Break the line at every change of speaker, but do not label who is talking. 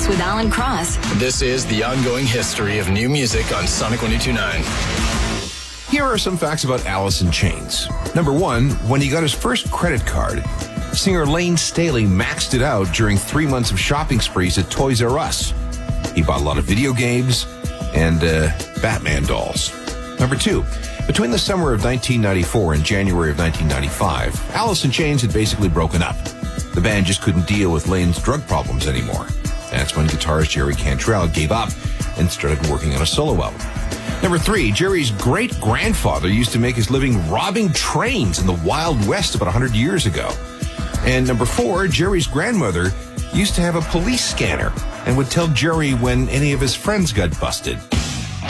Classics with Alan Cross.
This is the ongoing history of new music on Sonic 102.9.
Here are some facts about Alice in Chains. Number one, when he got his first credit card, singer Lane Staley maxed it out during 3 months of shopping sprees at Toys R Us. He bought a lot of video games and Batman dolls. Number two, between the summer of 1994 and January of 1995, Alice in Chains had basically broken up. The band just couldn't deal with Lane's drug problems anymore. That's when guitarist Jerry Cantrell gave up and started working on a solo album. Number three, Jerry's great-grandfather used to make his living robbing trains in the Wild West about 100 years ago. And number four, Jerry's grandmother used to have a police scanner and would tell Jerry when any of his friends got busted.